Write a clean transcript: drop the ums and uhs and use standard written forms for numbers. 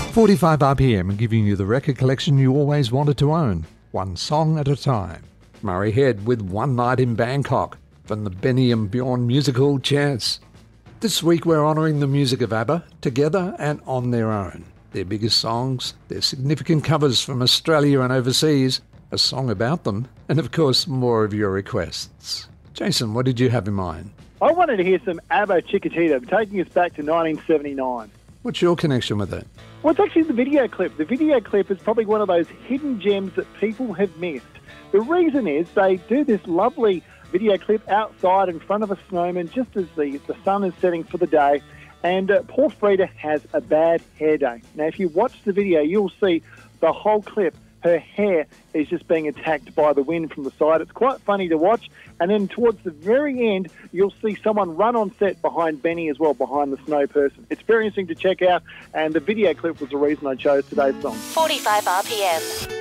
45 RPM giving you the record collection you always wanted to own, one song at a time. Murray Head with One Night in Bangkok from the Benny and Bjorn musical Chance. This week we're honouring the music of ABBA, together and on their own. Their biggest songs, their significant covers from Australia and overseas, a song about them, and of course more of your requests. Jason, what did you have in mind? I wanted to hear some ABBA Chiquitita, taking us back to 1979. What's your connection with it? Well, it's actually the video clip. The video clip is probably one of those hidden gems that people have missed. The reason is they do this lovely video clip outside in front of a snowman just as the sun is setting for the day, and poor Frida has a bad hair day. Now, if you watch the video, you'll see the whole clip. Her hair is just being attacked by the wind from the side. It's quite funny to watch. And then towards the very end, you'll see someone run on set behind Benny as well, behind the snow person. It's very interesting to check out, and the video clip was the reason I chose today's song. 45 RPM.